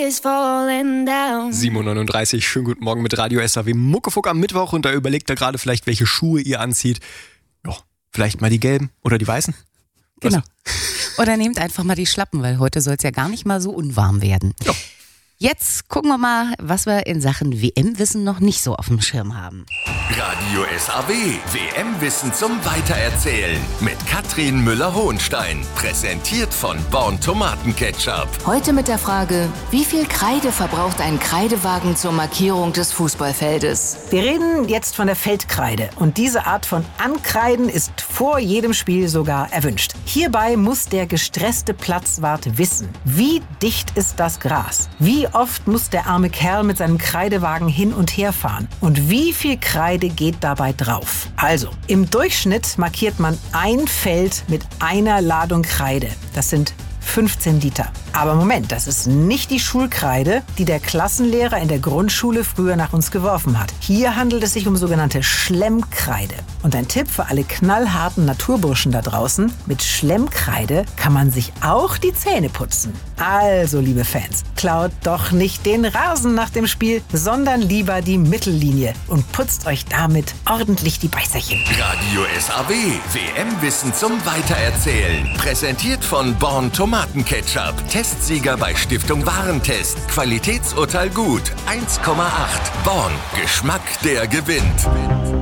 is falling down. 7:39 Uhr, schönen guten Morgen mit Radio SAW Muckefuck am Mittwoch und da überlegt ihr gerade vielleicht, welche Schuhe ihr anzieht. Ja, vielleicht mal die gelben oder die weißen. Genau. Oder nehmt einfach mal die Schlappen, weil heute soll es ja gar nicht mal so unwarm werden. Ja. Jetzt gucken wir mal, was wir in Sachen WM-Wissen noch nicht so auf dem Schirm haben. Radio SAW, WM-Wissen zum Weitererzählen mit Katrin Müller-Hohenstein. Präsentiert von Born Tomatenketchup. Heute mit der Frage, wie viel Kreide verbraucht ein Kreidewagen zur Markierung des Fußballfeldes? Wir reden jetzt von der Feldkreide und diese Art von Ankreiden ist vor jedem Spiel sogar erwünscht. Hierbei muss der gestresste Platzwart wissen, wie dicht ist das Gras, wie oft muss der arme Kerl mit seinem Kreidewagen hin und her fahren und wie viel Kreide geht dabei drauf. Also, im Durchschnitt markiert man ein Feld mit einer Ladung Kreide. Das sind 15 Liter. Aber Moment, das ist nicht die Schulkreide, die der Klassenlehrer in der Grundschule früher nach uns geworfen hat. Hier handelt es sich um sogenannte Schlemmkreide. Und ein Tipp für alle knallharten Naturburschen da draußen: Mit Schlemmkreide kann man sich auch die Zähne putzen. Also, liebe Fans, klaut doch nicht den Rasen nach dem Spiel, sondern lieber die Mittellinie und putzt euch damit ordentlich die Beißerchen. Radio SAW, WM-Wissen zum Weitererzählen. Präsentiert von Born Tomatenketchup. Testsieger bei Stiftung Warentest. Qualitätsurteil gut. 1,8. Born. Geschmack, der gewinnt.